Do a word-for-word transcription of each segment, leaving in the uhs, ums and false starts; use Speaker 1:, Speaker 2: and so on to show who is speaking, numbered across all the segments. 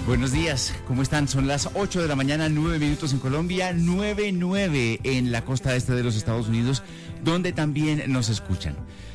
Speaker 1: Buenos días, ¿cómo están? Son las ocho de la mañana, nueve minutos en Colombia, nueve nueve en la costa este de los Estados Unidos, donde también nos escuchan.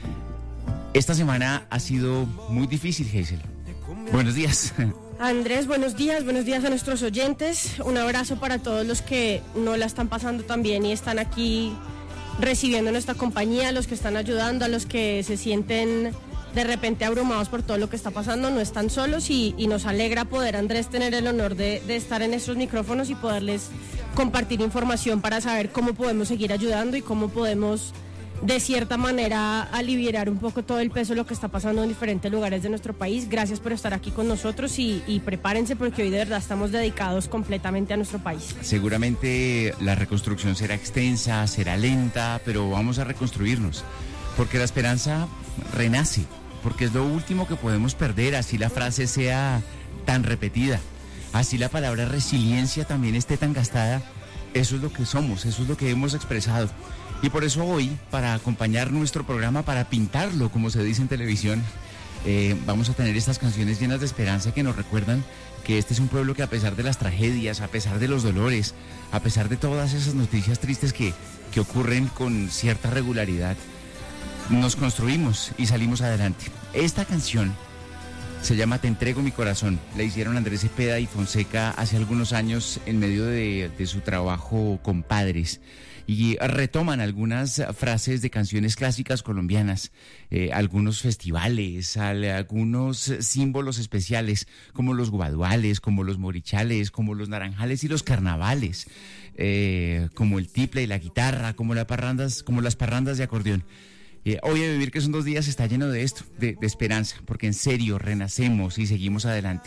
Speaker 1: Esta semana ha sido muy difícil, Hazel. Buenos días.
Speaker 2: Andrés, buenos días, buenos días a nuestros oyentes. Un abrazo para todos los que no la están pasando tan bien y están aquí recibiendo nuestra compañía, a los que están ayudando, a los que se sienten de repente abrumados por todo lo que está pasando. No están solos y, y nos alegra poder, Andrés, tener el honor de, de estar en estos micrófonos y poderles compartir información para saber cómo podemos seguir ayudando y cómo podemos, de cierta manera, aliviar un poco todo el peso de lo que está pasando en diferentes lugares de nuestro país. Gracias por estar aquí con nosotros y, y prepárense porque hoy de verdad estamos dedicados completamente a nuestro país.
Speaker 1: Seguramente la reconstrucción será extensa, será lenta, pero vamos a reconstruirnos, porque la esperanza renace, porque es lo último que podemos perder, así la frase sea tan repetida, así la palabra resiliencia también esté tan gastada. Eso es lo que somos, eso es lo que hemos expresado. Y por eso hoy, para acompañar nuestro programa, para pintarlo, como se dice en televisión, eh, vamos a tener estas canciones llenas de esperanza que nos recuerdan que este es un pueblo que, a pesar de las tragedias, a pesar de los dolores, a pesar de todas esas noticias tristes que, que ocurren con cierta regularidad, nos construimos y salimos adelante. Esta canción se llama Te entrego mi corazón. La hicieron Andrés Cepeda y Fonseca hace algunos años en medio de, de su trabajo con Padres. Y retoman algunas frases de canciones clásicas colombianas, eh, algunos festivales, algunos símbolos especiales, como los guaduales, como los morichales, como los naranjales y los carnavales, eh, como el tiple y la guitarra, como, la parrandas, como las parrandas de acordeón. Eh, hoy a vivir que son dos días está lleno de esto, de, de esperanza, porque en serio renacemos y seguimos adelante.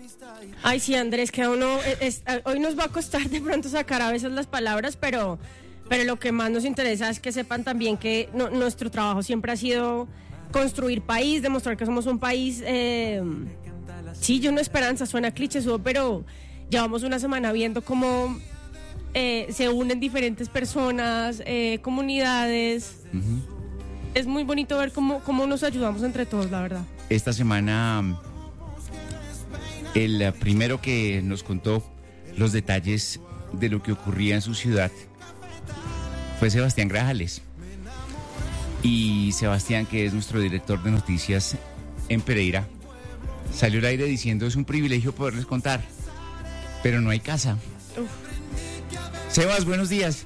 Speaker 2: Ay, sí, Andrés, que uno es, es, hoy nos va a costar de pronto sacar a veces las palabras, pero, pero lo que más nos interesa es que sepan también que no, nuestro trabajo siempre ha sido construir país, demostrar que somos un país, eh, sí, yo no esperanza, suena clichésudo, pero llevamos una semana viendo cómo eh, se unen diferentes personas, eh, comunidades. Uh-huh. Es muy bonito ver cómo, cómo nos ayudamos entre todos, la verdad.
Speaker 1: Esta semana, el primero que nos contó los detalles de lo que ocurría en su ciudad fue Sebastián Grajales. Y Sebastián, que es nuestro director de noticias en Pereira, salió al aire diciendo: es un privilegio poderles contar, pero no hay casa. Uf. Sebas, buenos días.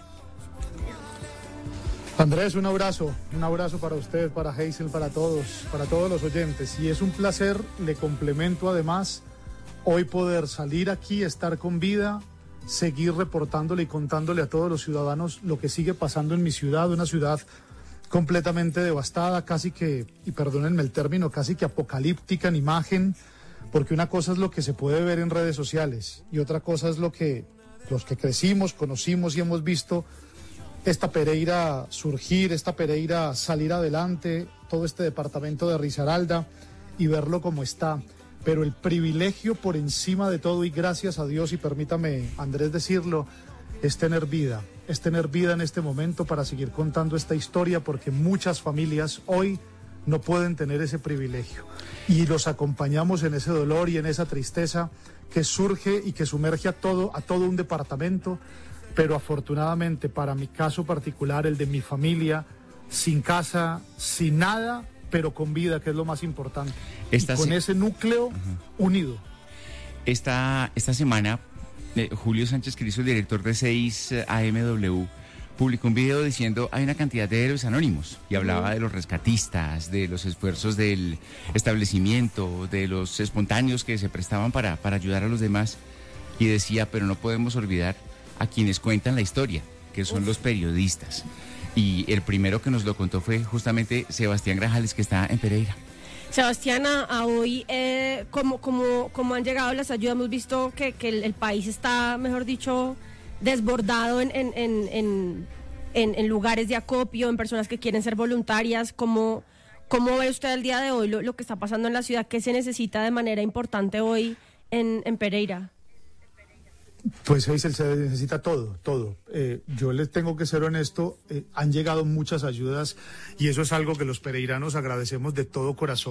Speaker 3: Andrés, un abrazo, un abrazo para usted, para Hazel, para todos, para todos los oyentes. Y es un placer, le complemento además, hoy poder salir aquí, estar con vida, seguir reportándole y contándole a todos los ciudadanos lo que sigue pasando en mi ciudad, una ciudad completamente devastada, casi que, y perdónenme el término, casi que apocalíptica en imagen, porque una cosa es lo que se puede ver en redes sociales y otra cosa es lo que los que crecimos, conocimos y hemos visto esta Pereira surgir, esta Pereira salir adelante, todo este departamento de Risaralda y verlo como está. Pero el privilegio por encima de todo, y gracias a Dios, y permítame, Andrés, decirlo, es tener vida, es tener vida en este momento para seguir contando esta historia, porque muchas familias hoy no pueden tener ese privilegio. Y los acompañamos en ese dolor y en esa tristeza que surge y que sumerge a todo, a todo un departamento. Pero afortunadamente para mi caso particular, el de mi familia, sin casa, sin nada, pero con vida, que es lo más importante. Esta y con se... ese núcleo uh-huh. unido.
Speaker 1: Esta, esta semana, eh, Julio Sánchez Cristo, el director de seis A M W, publicó un video diciendo: hay una cantidad de héroes anónimos, y hablaba uh-huh. de los rescatistas, de los esfuerzos del establecimiento, de los espontáneos que se prestaban para, para ayudar a los demás, y decía: pero no podemos olvidar a quienes cuentan la historia, que son Uf. los periodistas. Y el primero que nos lo contó fue justamente Sebastián Grajales, que está en Pereira.
Speaker 2: Sebastián, a, a hoy, eh, como, como, como han llegado las ayudas, hemos visto que, que el, el país está, mejor dicho, desbordado en, en, en, en, en, en lugares de acopio, en personas que quieren ser voluntarias. ¿Cómo, cómo ve usted el día de hoy lo, lo que está pasando en la ciudad? ¿Qué se necesita de manera importante hoy en, en Pereira?
Speaker 3: Pues Hazel, se necesita todo, todo. Eh, yo les tengo que ser honesto, eh, han llegado muchas ayudas y eso es algo que los pereiranos agradecemos de todo corazón.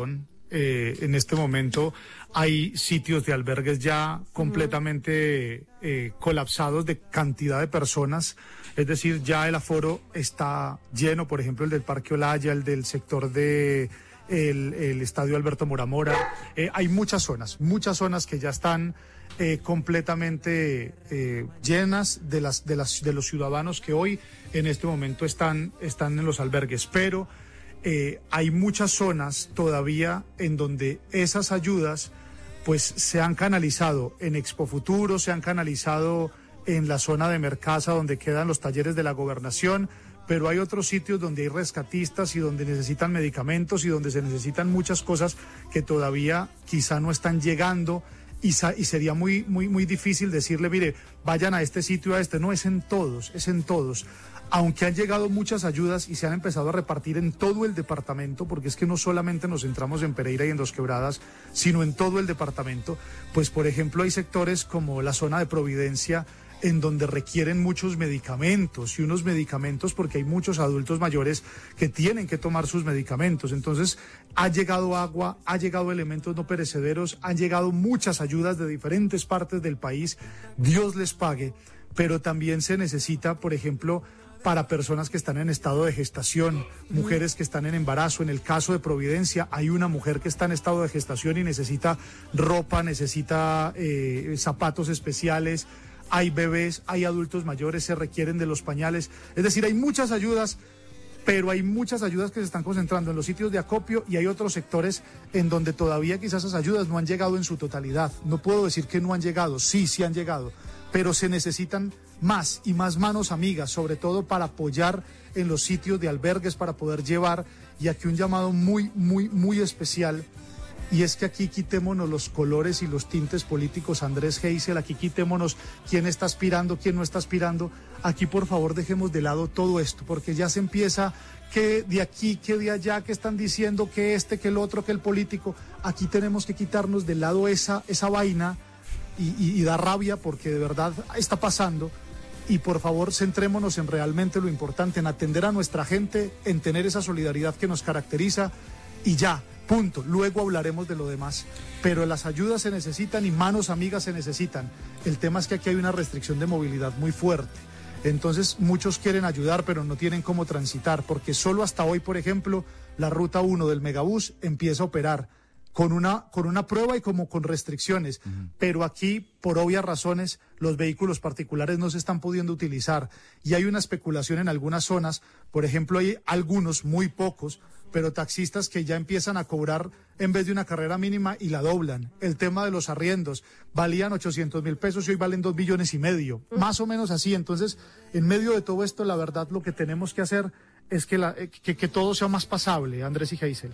Speaker 3: Eh, en este momento hay sitios de albergues ya completamente eh, colapsados de cantidad de personas. Es decir, ya el aforo está lleno, por ejemplo, el del Parque Olaya, el del sector de el, el Estadio Alberto Moramora. Eh, hay muchas zonas, muchas zonas que ya están eh, completamente eh, llenas de las de las de los ciudadanos que hoy en este momento están están en los albergues, pero eh, hay muchas zonas todavía en donde esas ayudas pues se han canalizado en Expo Futuro, se han canalizado en la zona de Mercasa, donde quedan los talleres de la gobernación, pero hay otros sitios donde hay rescatistas y donde necesitan medicamentos y donde se necesitan muchas cosas que todavía quizá no están llegando y, y sería muy, muy, muy difícil decirle, mire, vayan a este sitio, a este. No, es en todos, es en todos. Aunque han llegado muchas ayudas y se han empezado a repartir en todo el departamento, porque es que no solamente nos centramos en Pereira y en Dos Quebradas, sino en todo el departamento, pues por ejemplo hay sectores como la zona de Providencia, en donde requieren muchos medicamentos y unos medicamentos porque hay muchos adultos mayores que tienen que tomar sus medicamentos. Entonces ha llegado agua, ha llegado elementos no perecederos, han llegado muchas ayudas de diferentes partes del país, Dios les pague, pero también se necesita, por ejemplo, para personas que están en estado de gestación, mujeres que están en embarazo. En el caso de Providencia hay una mujer que está en estado de gestación y necesita ropa, necesita eh, zapatos especiales. Hay bebés, hay adultos mayores, se requieren de los pañales. Es decir, hay muchas ayudas, pero hay muchas ayudas que se están concentrando en los sitios de acopio y hay otros sectores en donde todavía quizás esas ayudas no han llegado en su totalidad. No puedo decir que no han llegado, sí, sí han llegado, pero se necesitan más y más manos amigas, sobre todo para apoyar en los sitios de albergues, para poder llevar, y aquí un llamado muy, muy, muy especial. Y es que aquí quitémonos los colores y los tintes políticos, Andrés Geisel, aquí quitémonos quién está aspirando, quién no está aspirando. Aquí por favor dejemos de lado todo esto, porque ya se empieza que de aquí, que de allá, que están diciendo que este, que el otro, que el político. Aquí tenemos que quitarnos de lado esa, esa vaina y, y, y da rabia porque de verdad está pasando. Y por favor centrémonos en realmente lo importante, en atender a nuestra gente, en tener esa solidaridad que nos caracteriza y ya. Punto. Luego hablaremos de lo demás. Pero las ayudas se necesitan y manos amigas se necesitan. El tema es que aquí hay una restricción de movilidad muy fuerte. Entonces muchos quieren ayudar, pero no tienen cómo transitar, porque solo hasta hoy, por ejemplo, la ruta uno del Megabús empieza a operar con una, con una prueba y como con restricciones. Uh-huh. Pero aquí, por obvias razones, los vehículos particulares no se están pudiendo utilizar. Y hay una especulación en algunas zonas. Por ejemplo, hay algunos, muy pocos, pero taxistas que ya empiezan a cobrar en vez de una carrera mínima y la doblan. El tema de los arriendos, valían ochocientos mil pesos y hoy valen dos millones y medio, uh-huh. Más o menos así. Entonces, en medio de todo esto, la verdad, lo que tenemos que hacer es que, la, que, que todo sea más pasable, Andrés y Geisel.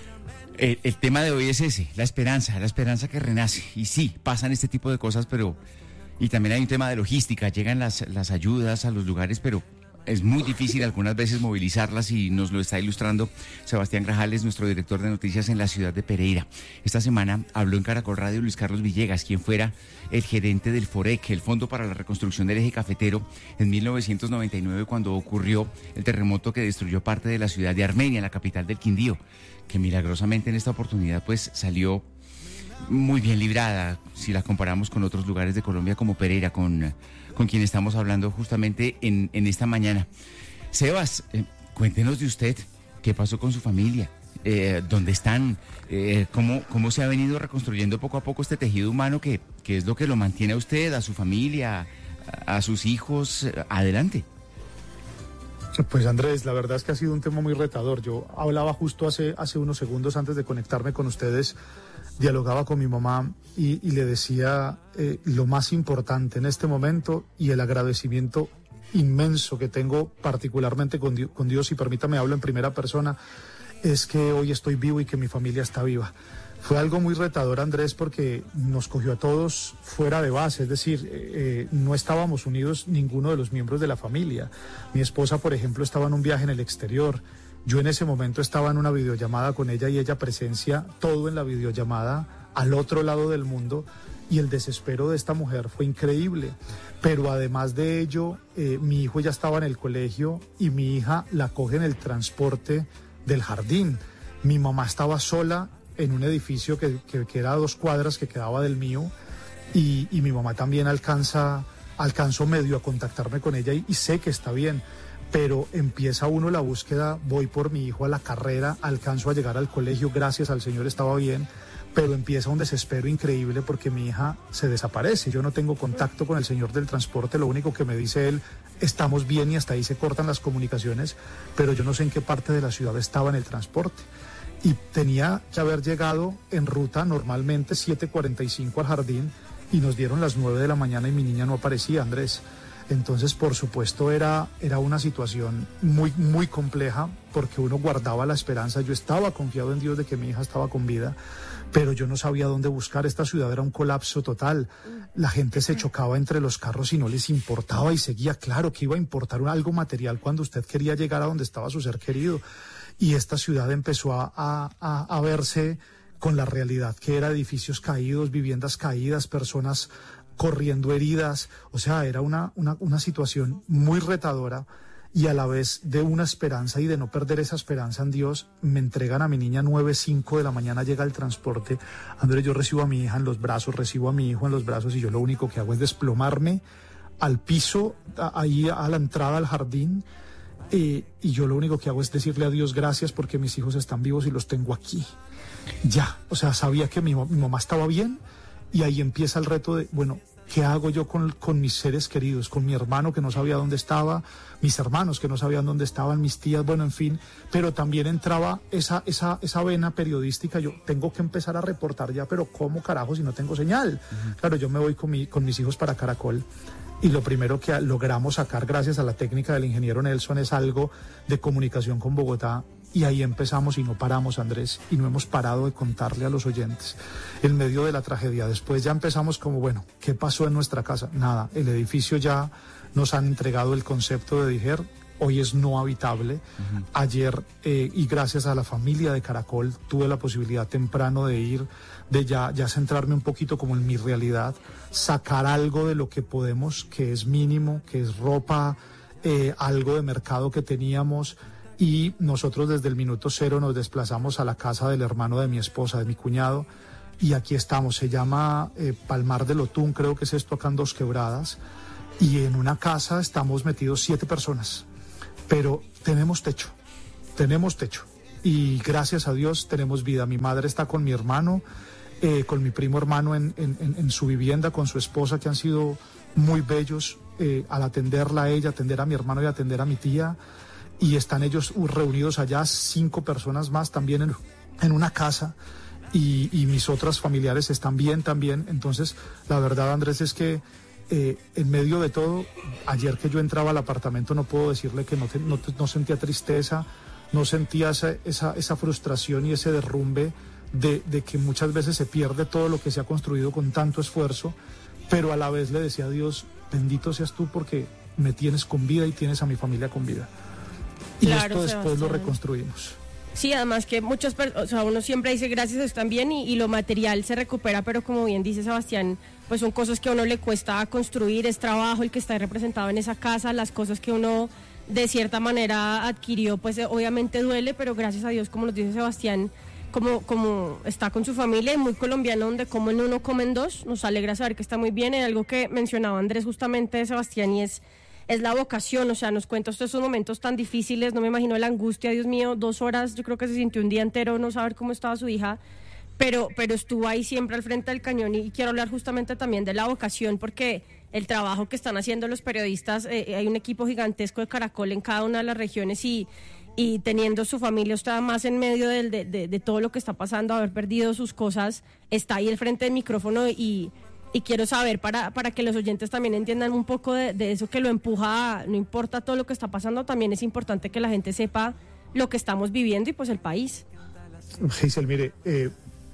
Speaker 1: El, el tema de hoy es ese, la esperanza, la esperanza que renace. Y sí, pasan este tipo de cosas, pero... Y también hay un tema de logística, llegan las, las ayudas a los lugares, pero es muy difícil algunas veces movilizarlas y nos lo está ilustrando Sebastián Grajales, nuestro director de noticias en la ciudad de Pereira. Esta semana habló en Caracol Radio Luis Carlos Villegas, quien fuera el gerente del FOREC, el Fondo para la Reconstrucción del Eje Cafetero, en mil novecientos noventa y nueve, cuando ocurrió el terremoto que destruyó parte de la ciudad de Armenia, la capital del Quindío, que milagrosamente en esta oportunidad pues salió muy bien librada, si la comparamos con otros lugares de Colombia como Pereira, con, con quien estamos hablando justamente en, en esta mañana. Sebas, eh, cuéntenos de usted, qué pasó con su familia, eh, dónde están, eh, cómo, cómo se ha venido reconstruyendo poco a poco este tejido humano que, que es lo que lo mantiene a usted, a su familia, a, a sus hijos, adelante.
Speaker 3: Pues Andrés, la verdad es que ha sido un tema muy retador. Yo hablaba justo hace, hace unos segundos antes de conectarme con ustedes, dialogaba con mi mamá y, y le decía eh, lo más importante en este momento y el agradecimiento inmenso que tengo particularmente con Dios, con Dios, y permítame hablo en primera persona, es que hoy estoy vivo y que mi familia está viva. Fue algo muy retador, Andrés, porque nos cogió a todos fuera de base, es decir, eh, no estábamos unidos ninguno de los miembros de la familia. Mi esposa, por ejemplo, estaba en un viaje en el exterior. Yo en ese momento estaba en una videollamada con ella y ella presencia todo en la videollamada al otro lado del mundo, y el desespero de esta mujer fue increíble. Pero además de ello, eh, mi hijo ya estaba en el colegio y mi hija la coge en el transporte del jardín. Mi mamá estaba sola en un edificio que, que, que era a dos cuadras que quedaba del mío, y, y mi mamá también alcanza, alcanzo medio a contactarme con ella y, y sé que está bien, pero empieza uno la búsqueda, voy por mi hijo a la carrera, alcanzo a llegar al colegio, gracias al Señor estaba bien, pero empieza un desespero increíble porque mi hija se desaparece, yo no tengo contacto con el señor del transporte, lo único que me dice él, estamos bien y hasta ahí se cortan las comunicaciones, pero yo no sé en qué parte de la ciudad estaba en el transporte. Y tenía que haber llegado en ruta normalmente siete cuarenta y cinco al jardín y nos dieron las nueve de la mañana y mi niña no aparecía, Andrés. Entonces, por supuesto, era, era una situación muy, muy compleja porque uno guardaba la esperanza. Yo estaba confiado en Dios de que mi hija estaba con vida, pero yo no sabía dónde buscar. Esta ciudad era un colapso total. La gente se chocaba entre los carros y no les importaba y seguía. Claro que iba a importar algo material cuando usted quería llegar a donde estaba su ser querido. Y esta ciudad empezó a, a, a verse con la realidad que era edificios caídos, viviendas caídas, personas corriendo heridas, o sea, era una, una, una situación muy retadora y a la vez de una esperanza y de no perder esa esperanza en Dios. Me entregan a mi niña nueve, cinco de la mañana, llega el transporte, Andrés, yo recibo a mi hija en los brazos, recibo a mi hijo en los brazos y yo lo único que hago es desplomarme al piso, a, ahí a la entrada al jardín, eh, y yo lo único que hago es decirle a Dios gracias porque mis hijos están vivos y los tengo aquí. Ya, o sea, sabía que mi, mi mamá estaba bien y ahí empieza el reto de, bueno, ¿qué hago yo con, con mis seres queridos? Con mi hermano que no sabía dónde estaba, mis hermanos que no sabían dónde estaban, mis tías, bueno, en fin. Pero también entraba esa, esa, esa vena periodística. Yo tengo que empezar a reportar ya, pero ¿cómo carajo si no tengo señal? Uh-huh. Claro, yo me voy con, mi, con mis hijos para Caracol. Y lo primero que logramos sacar gracias a la técnica del ingeniero Nelson es algo de comunicación con Bogotá. Y ahí empezamos y no paramos, Andrés, y no hemos parado de contarle a los oyentes en medio de la tragedia. Después ya empezamos como, bueno, ¿qué pasó en nuestra casa? Nada, el edificio ya nos han entregado el concepto de Dijer, hoy es no habitable. Uh-huh. Ayer, eh, y gracias a la familia de Caracol, tuve la posibilidad temprano de ir, de ya, ya centrarme un poquito como en mi realidad, sacar algo de lo que podemos, que es mínimo, que es ropa, eh, algo de mercado que teníamos. Y nosotros desde el minuto cero nos desplazamos a la casa del hermano de mi esposa, de mi cuñado, y aquí estamos. Se llama eh, Palmar del Otún, creo que es esto acá en Dos Quebradas, y en una casa estamos metidos siete personas, pero tenemos techo, tenemos techo, y gracias a Dios tenemos vida. Mi madre está con mi hermano, eh, con mi primo hermano en, en, en su vivienda, con su esposa, que han sido muy bellos eh, al atenderla a ella, atender a mi hermano y atender a mi tía. Y están ellos reunidos allá, cinco personas más también en, en una casa, y, y mis otras familiares están bien también. Entonces, la verdad, Andrés, es que eh, en medio de todo, ayer que yo entraba al apartamento, no puedo decirle que no, te, no, no sentía tristeza, no sentía esa, esa, esa frustración y ese derrumbe de, de que muchas veces se pierde todo lo que se ha construido con tanto esfuerzo, pero a la vez le decía a Dios, bendito seas tú porque me tienes con vida y tienes a mi familia con vida. Y
Speaker 2: claro,
Speaker 3: esto después
Speaker 2: Sebastián.
Speaker 3: Lo reconstruimos.
Speaker 2: Sí, además que muchas personas, o sea, uno siempre dice gracias, están bien y, y lo material se recupera, pero como bien dice Sebastián, pues son cosas que a uno le cuesta construir, es trabajo el que está representado en esa casa, las cosas que uno de cierta manera adquirió, pues obviamente duele, pero gracias a Dios, como nos dice Sebastián, como, como está con su familia y muy colombiano, donde comen uno, comen dos, nos alegra saber que está muy bien. Y algo que mencionaba Andrés justamente, Sebastián, y es... es la vocación, o sea, nos cuenta usted esos momentos tan difíciles, no me imagino la angustia, Dios mío, dos horas, yo creo que se sintió un día entero no saber cómo estaba su hija, pero, pero estuvo ahí siempre al frente del cañón, y, y quiero hablar justamente también de la vocación, porque el trabajo que están haciendo los periodistas, eh, hay un equipo gigantesco de Caracol en cada una de las regiones, y, y teniendo su familia, usted más en medio de, de, de, de todo lo que está pasando, haber perdido sus cosas, está ahí al frente del micrófono y... Y quiero saber, para, para que los oyentes también entiendan un poco de, de eso que lo empuja, a, no importa todo lo que está pasando, también es importante que la gente sepa lo que estamos viviendo y pues el país.
Speaker 3: Giselle, mire, eh,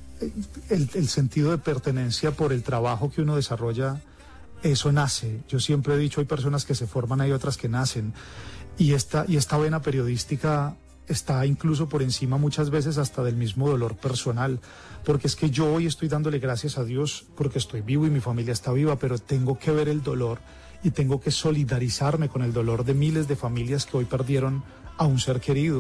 Speaker 3: el, el sentido de pertenencia por el trabajo que uno desarrolla, eso nace. Yo siempre he dicho, hay personas que se forman, hay otras que nacen. Y esta, y esta vena periodística está incluso por encima muchas veces hasta del mismo dolor personal, porque es que yo hoy estoy dándole gracias a Dios porque estoy vivo y mi familia está viva, pero tengo que ver el dolor y tengo que solidarizarme con el dolor de miles de familias que hoy perdieron a un ser querido,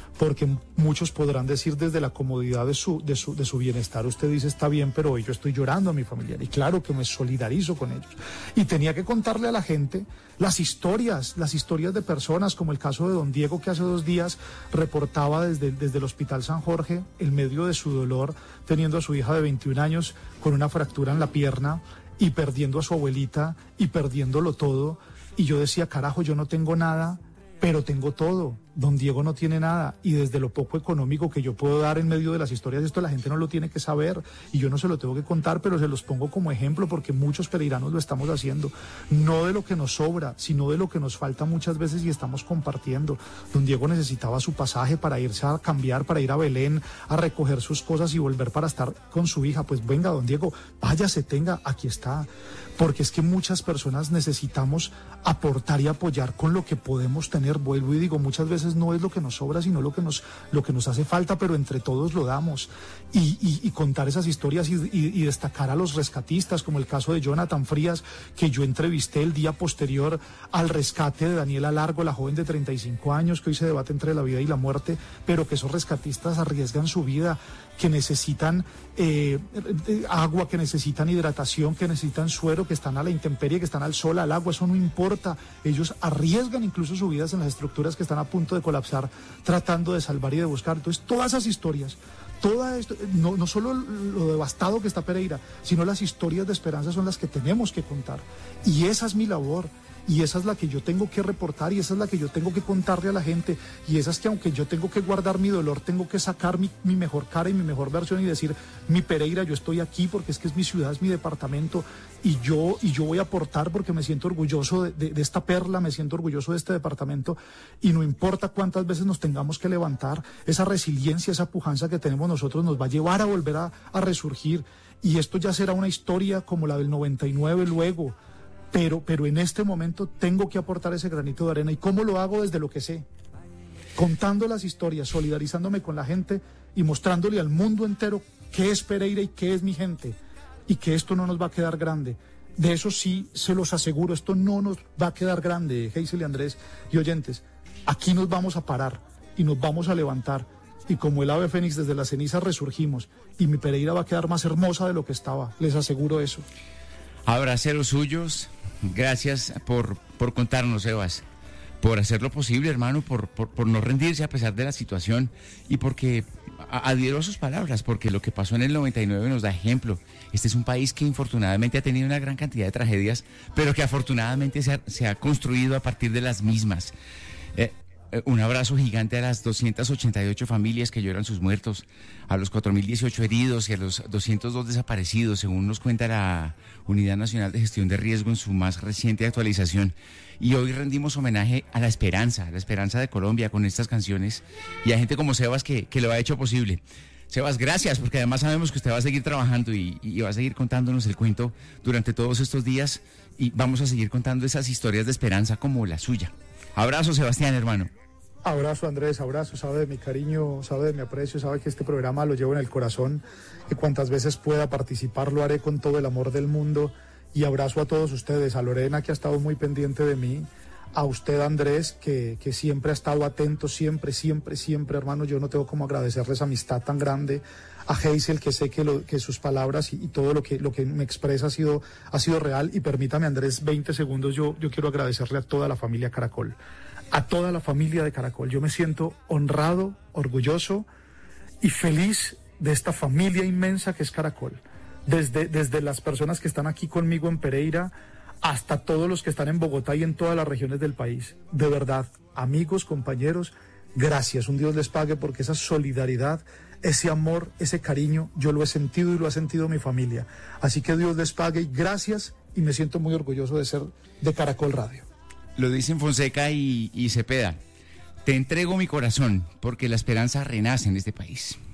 Speaker 3: porque muchos podrán decir desde la comodidad de su, de su, de su bienestar, usted dice está bien, pero hoy yo estoy llorando a mi familiar, y claro que me solidarizo con ellos. Y tenía que contarle a la gente las historias, las historias de personas, como el caso de don Diego, que hace dos días reportaba desde, desde el Hospital San Jorge, en medio de su dolor, teniendo a su hija de veintiún años con una fractura en la pierna, y perdiendo a su abuelita, y perdiéndolo todo. Y yo decía, carajo, yo no tengo nada, pero tengo todo. Don Diego no tiene nada, y desde lo poco económico que yo puedo dar en medio de las historias, esto la gente no lo tiene que saber, y yo no se lo tengo que contar, pero se los pongo como ejemplo, porque muchos pereiranos lo estamos haciendo, no de lo que nos sobra, sino de lo que nos falta muchas veces y estamos compartiendo. Don Diego necesitaba su pasaje para irse a cambiar, para ir a Belén, a recoger sus cosas y volver para estar con su hija. Pues venga, don Diego, váyase, tenga, aquí está. Porque es que muchas personas necesitamos aportar y apoyar con lo que podemos tener. Vuelvo y digo, muchas veces no es lo que nos sobra, sino lo que nos, lo que nos hace falta, pero entre todos lo damos. Y, y, y contar esas historias y, y, y destacar a los rescatistas, como el caso de Jonathan Frías, que yo entrevisté el día posterior al rescate de Daniela Largo, la joven de treinta y cinco años, que hoy se debate entre la vida y la muerte, pero que esos rescatistas arriesgan su vida, que necesitan eh, agua, que necesitan hidratación, que necesitan suero, que están a la intemperie, que están al sol, al agua, eso no importa. Ellos arriesgan incluso sus vidas en las estructuras que están a punto de colapsar, tratando de salvar y de buscar. Entonces, todas esas historias, toda esto, no, no solo lo devastado que está Pereira, sino las historias de esperanza son las que tenemos que contar. Y esa es mi labor. Y esa es la que yo tengo que reportar, y esa es la que yo tengo que contarle a la gente, y esa es que aunque yo tengo que guardar mi dolor, tengo que sacar mi, mi mejor cara y mi mejor versión y decir, mi Pereira, yo estoy aquí porque es que es mi ciudad, es mi departamento, y yo, y yo voy a aportar porque me siento orgulloso de, de, de esta perla, me siento orgulloso de este departamento, y no importa cuántas veces nos tengamos que levantar, esa resiliencia, esa pujanza que tenemos nosotros nos va a llevar a volver a, a resurgir, y esto ya será una historia como la del noventa y nueve luego. Pero, pero en este momento tengo que aportar ese granito de arena. ¿Y cómo lo hago? Desde lo que sé. Contando las historias, solidarizándome con la gente y mostrándole al mundo entero qué es Pereira y qué es mi gente. Y que esto no nos va a quedar grande. De eso sí se los aseguro, esto no nos va a quedar grande, Hazel y Andrés y oyentes. Aquí nos vamos a parar y nos vamos a levantar. Y como el ave fénix desde las cenizas resurgimos. Y mi Pereira va a quedar más hermosa de lo que estaba. Les aseguro eso.
Speaker 1: Abraceros suyos. Gracias por, por contarnos, Sebas, por hacer lo posible, hermano, por, por, por no rendirse a pesar de la situación, y porque adhiero a sus palabras, porque lo que pasó en el noventa y nueve nos da ejemplo. Este es un país que infortunadamente ha tenido una gran cantidad de tragedias, pero que afortunadamente se ha, se ha construido a partir de las mismas. Eh, Un abrazo gigante a las doscientas ochenta y ocho familias que lloran sus muertos, a los cuatro mil dieciocho heridos y a los doscientos dos desaparecidos, según nos cuenta la Unidad Nacional de Gestión de Riesgo en su más reciente actualización. Y hoy rendimos homenaje a la esperanza, a la esperanza de Colombia con estas canciones, y a gente como Sebas que, que lo ha hecho posible. Sebas, gracias, porque además sabemos que usted va a seguir trabajando y, y va a seguir contándonos el cuento durante todos estos días, y vamos a seguir contando esas historias de esperanza como la suya. Abrazo, Sebastián, hermano.
Speaker 3: Abrazo, Andrés, abrazo, sabe de mi cariño, sabe de mi aprecio, sabe que este programa lo llevo en el corazón, que cuantas veces pueda participar lo haré con todo el amor del mundo, y abrazo a todos ustedes, a Lorena, que ha estado muy pendiente de mí, a usted, Andrés, que, que siempre ha estado atento, siempre, siempre, siempre, hermano, yo no tengo como agradecerles amistad tan grande, a Hazel, que sé que, lo, que sus palabras y, y todo lo que, lo que me expresa ha sido, ha sido real, y permítame, Andrés, veinte segundos, yo, yo quiero agradecerle a toda la familia Caracol. A toda la familia de Caracol. Yo me siento honrado, orgulloso y feliz de esta familia inmensa que es Caracol. Desde, desde las personas que están aquí conmigo en Pereira hasta todos los que están en Bogotá y en todas las regiones del país. De verdad, amigos, compañeros, gracias. Un Dios les pague, porque esa solidaridad, ese amor, ese cariño, yo lo he sentido y lo ha sentido mi familia. Así que Dios les pague y gracias, y me siento muy orgulloso de ser de Caracol Radio.
Speaker 1: Lo dicen Fonseca y, y Cepeda. Te entrego mi corazón porque la esperanza renace en este país.